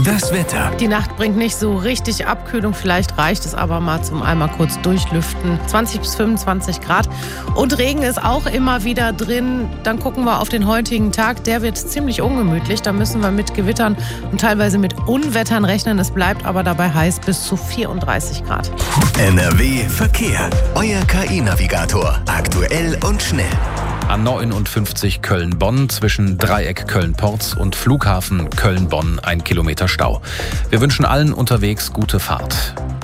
Das Wetter. Die Nacht bringt nicht so richtig Abkühlung, vielleicht reicht es aber mal zum einmal kurz durchlüften. 20 bis 25 Grad und Regen ist auch immer wieder drin. Dann gucken wir auf den heutigen Tag, der wird ziemlich ungemütlich. Da müssen wir mit Gewittern und teilweise mit Unwettern rechnen. Es bleibt aber dabei heiß bis zu 34 Grad. NRW Verkehr. Euer KI-Navigator. Aktuell und schnell. A59 Köln-Bonn zwischen Dreieck Köln-Porz und Flughafen Köln-Bonn 1 Kilometer Stau. Wir wünschen allen unterwegs gute Fahrt.